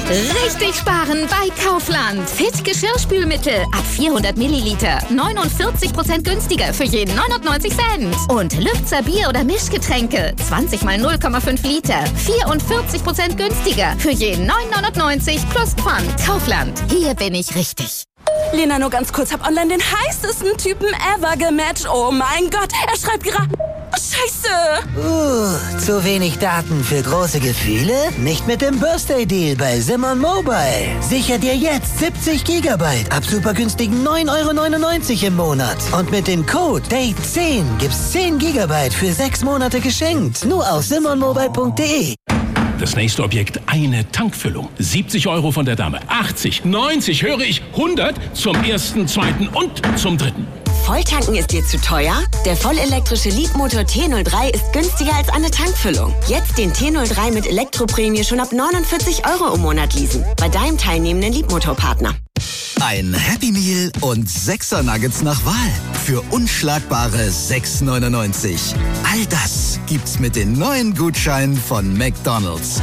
Richtig sparen bei Kaufland. Fit Geschirrspülmittel ab 400 Milliliter. 49% günstiger für jeden 99 Cent. Und Lübzer Bier- oder Mischgetränke. 20 mal 0,5 Liter. 44% günstiger für jeden 9,99 plus Pfand. Kaufland. Hier bin ich richtig. Lena, nur ganz kurz. Hab online den heißesten Typen ever gematcht. Oh mein Gott. Er schreibt gerade... Scheiße! Zu wenig Daten für große Gefühle? Nicht mit dem Birthday-Deal bei Simon Mobile. Sicher dir jetzt 70 Gigabyte ab super günstigen 9,99 € im Monat. Und mit dem Code DATE10 gibt's 10 Gigabyte für 6 Monate geschenkt. Nur auf simonmobile.de. Das nächste Objekt, eine Tankfüllung. 70 € von der Dame. 80, 90, höre ich, 100 zum ersten, zweiten und zum dritten. Volltanken ist dir zu teuer? Der vollelektrische Leapmotor T03 ist günstiger als eine Tankfüllung. Jetzt den T03 mit Elektroprämie schon ab 49 € im Monat leasen. Bei deinem teilnehmenden Leapmotor-Partner. Ein Happy Meal und 6er Nuggets nach Wahl. Für unschlagbare 6,99 €. All das gibt's mit den neuen Gutscheinen von McDonald's.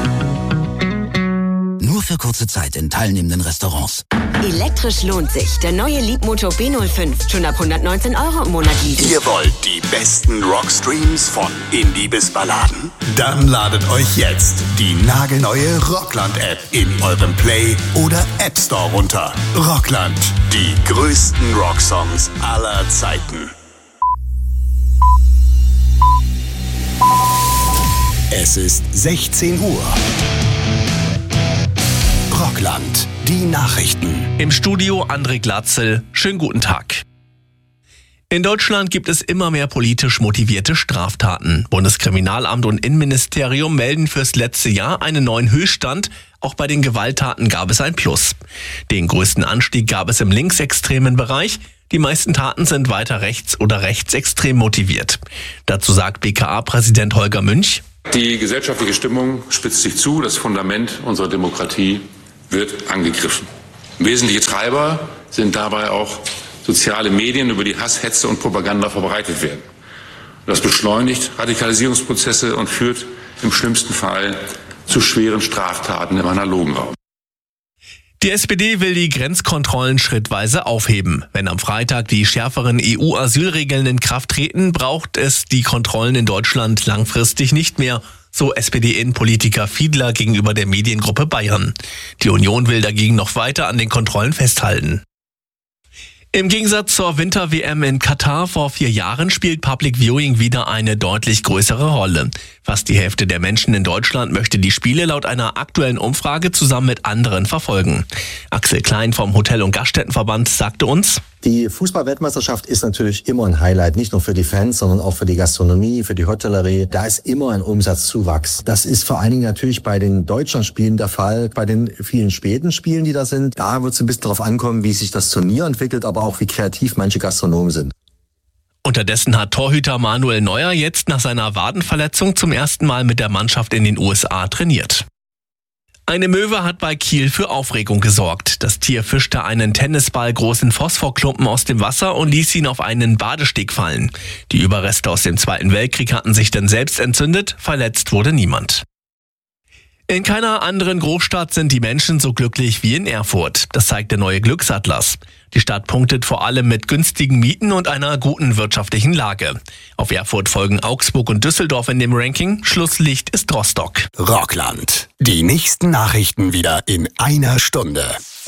Nur für kurze Zeit in teilnehmenden Restaurants. Elektrisch lohnt sich. Der neue Leapmotor B05. Schon ab 119 € im Monat leasen. Ihr wollt die besten Rockstreams von Indie bis Balladen? Dann ladet euch jetzt die nagelneue Rockland-App in eurem Play- oder App Store runter. Rockland. Die größten Rocksongs aller Zeiten. Es ist 16 Uhr. Rockland, die Nachrichten. Im Studio André Glatzel. Schönen guten Tag. In Deutschland gibt es immer mehr politisch motivierte Straftaten. Bundeskriminalamt und Innenministerium melden fürs letzte Jahr einen neuen Höchststand. Auch bei den Gewalttaten gab es ein Plus. Den größten Anstieg gab es im linksextremen Bereich. Die meisten Taten sind weiter rechts- oder rechtsextrem motiviert. Dazu sagt BKA-Präsident Holger Münch: Die gesellschaftliche Stimmung spitzt sich zu. Das Fundament unserer Demokratie wird angegriffen. Wesentliche Treiber sind dabei auch soziale Medien, über die Hass, Hetze und Propaganda verbreitet werden. Das beschleunigt Radikalisierungsprozesse und führt im schlimmsten Fall zu schweren Straftaten im analogen Raum. Die SPD will die Grenzkontrollen schrittweise aufheben. Wenn am Freitag die schärferen EU-Asylregeln in Kraft treten, braucht es die Kontrollen in Deutschland langfristig nicht mehr, so SPD-Innenpolitiker Fiedler gegenüber der Mediengruppe Bayern. Die Union will dagegen noch weiter an den Kontrollen festhalten. Im Gegensatz zur Winter-WM in Katar vor 4 Jahren spielt Public Viewing wieder eine deutlich größere Rolle. Fast die Hälfte der Menschen in Deutschland möchte die Spiele laut einer aktuellen Umfrage zusammen mit anderen verfolgen. Axel Klein vom Hotel- und Gaststättenverband sagte uns: Die Fußball-Weltmeisterschaft ist natürlich immer ein Highlight, nicht nur für die Fans, sondern auch für die Gastronomie, für die Hotellerie. Da ist immer ein Umsatzzuwachs. Das ist vor allen Dingen natürlich bei den Deutschlandspielen der Fall. Bei den vielen späten Spielen, die da sind, da wird es ein bisschen darauf ankommen, wie sich das Turnier entwickelt, aber auch wie kreativ manche Gastronomen sind. Unterdessen hat Torhüter Manuel Neuer jetzt nach seiner Wadenverletzung zum ersten Mal mit der Mannschaft in den USA trainiert. Eine Möwe hat bei Kiel für Aufregung gesorgt. Das Tier fischte einen tennisballgroßen Phosphorklumpen aus dem Wasser und ließ ihn auf einen Badesteg fallen. Die Überreste aus dem Zweiten Weltkrieg hatten sich dann selbst entzündet, verletzt wurde niemand. In keiner anderen Großstadt sind die Menschen so glücklich wie in Erfurt. Das zeigt der neue Glücksatlas. Die Stadt punktet vor allem mit günstigen Mieten und einer guten wirtschaftlichen Lage. Auf Erfurt folgen Augsburg und Düsseldorf in dem Ranking. Schlusslicht ist Rostock. Rockland. Die nächsten Nachrichten wieder in einer Stunde.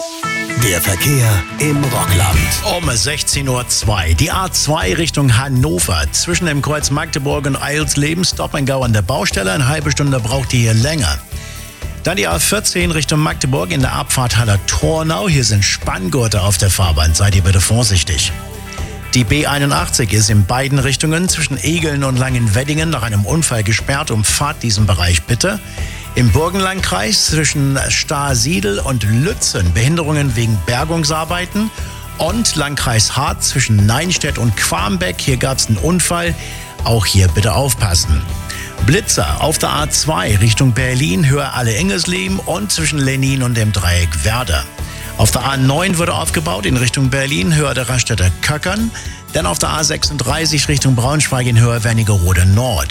Der Verkehr im Rockland. Um 16:02 Uhr. Die A2 Richtung Hannover. Zwischen dem Kreuz Magdeburg und Eilsleben Stop and Go an der Baustelle. Eine halbe Stunde braucht ihr hier länger. Dann die A14 Richtung Magdeburg in der Abfahrt Haller-Tornau. Hier sind Spanngurte auf der Fahrbahn. Seid ihr bitte vorsichtig. Die B81 ist in beiden Richtungen zwischen Egeln und Langenweddingen nach einem Unfall gesperrt. Umfahrt diesen Bereich bitte. Im Burgenlandkreis zwischen Starsiedel und Lützen Behinderungen wegen Bergungsarbeiten. Und Landkreis Hart zwischen Neinstedt und Quarmbeck. Hier gab es einen Unfall. Auch hier bitte aufpassen. Blitzer auf der A2 Richtung Berlin, Höhe Alle-Engelsleben und zwischen Lenin und dem Dreieck Werder. Auf der A9 wurde aufgebaut in Richtung Berlin, Höhe der Raststätter Köckern. Dann auf der A36 Richtung Braunschweig in Höhe Wernigerode Nord.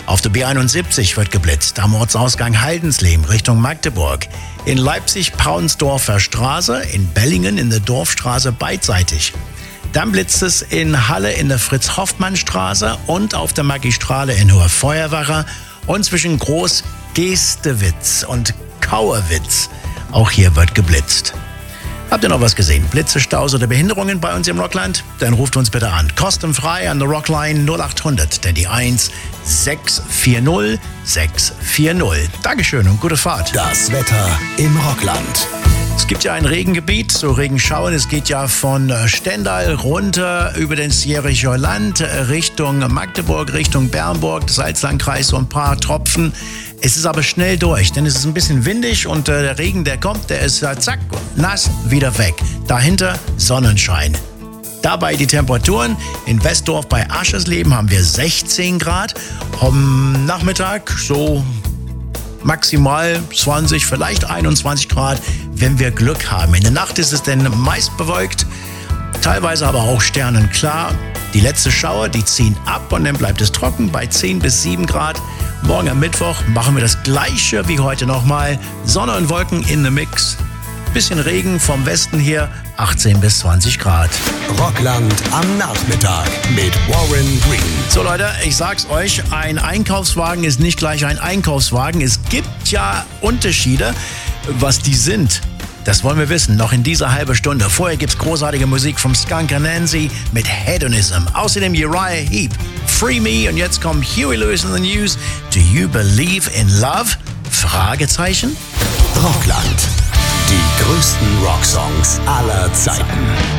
Auf der B71 wird geblitzt, am Ortsausgang Haldensleben Richtung Magdeburg. In Leipzig Paunsdorfer Straße, in Bellingen in der Dorfstraße beidseitig. Dann blitzt es in Halle in der Fritz-Hoffmann-Straße und auf der Magistrale in Hoherfeuerwache und zwischen Groß-Gestewitz und Kauerwitz. Auch hier wird geblitzt. Habt ihr noch was gesehen? Blitze, Staus oder Behinderungen bei uns im Rockland? Dann ruft uns bitte an. Kostenfrei an der Rockline 0800, denn die 1 640 640. Dankeschön und gute Fahrt. Das Wetter im Rockland. Es gibt ja ein Regengebiet, so Regenschauen. Es geht ja von Stendal runter über den Sierricher Land Richtung Magdeburg, Richtung Bernburg, Salzlandkreis, so ein paar Tropfen. Es ist aber schnell durch, denn es ist ein bisschen windig und der Regen, der kommt, der ist zack, nass, wieder weg. Dahinter Sonnenschein. Dabei die Temperaturen. In Westdorf bei Aschersleben haben wir 16 Grad. Am Nachmittag so maximal 20, vielleicht 21 Grad, wenn wir Glück haben. In der Nacht ist es dann meist bewölkt, teilweise aber auch sternenklar. Die letzte Schauer, die ziehen ab und dann bleibt es trocken bei 10 bis 7 Grad. Morgen am Mittwoch machen wir das Gleiche wie heute nochmal. Sonne und Wolken in the Mix. Bisschen Regen vom Westen her, 18 bis 20 Grad. Rockland am Nachmittag mit Warren Green. So Leute, ich sag's euch, ein Einkaufswagen ist nicht gleich ein Einkaufswagen. Es gibt ja Unterschiede, was die sind. Das wollen wir wissen, noch in dieser halben Stunde. Vorher gibt's großartige Musik vom Skunk Anansi mit Hedonism. Außerdem Uriah Heep, Free Me und jetzt kommt Huey Lewis in the News. Do you believe in love? Fragezeichen. Rockland. Die größten Rocksongs aller Zeiten.